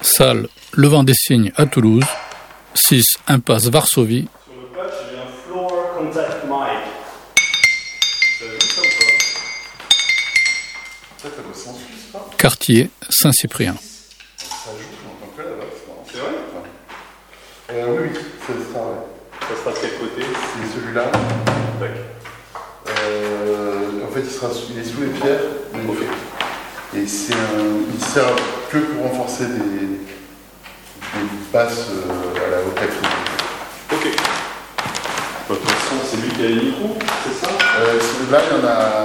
Salle Le Vent des Cygnes à Toulouse, 6 impasse Varsovie. Sur le patch, j'ai un floor contact mic. Vous avez vu ça ou pas? Ça doit être en Suisse, pas? Quartier Saint-Cyprien. Ça joue en tant que là-bas, c'est marrant. C'est vrai? Oui, ça sera, ouais. Ça sera de quel côté? C'est celui-là. D'accord. En fait, il est sous les pierres. Et il sert que pour renforcer des basses à la haute qualité. Ok. De toute façon, c'est lui qui a les micros, c'est ça? Celui-là, il y en a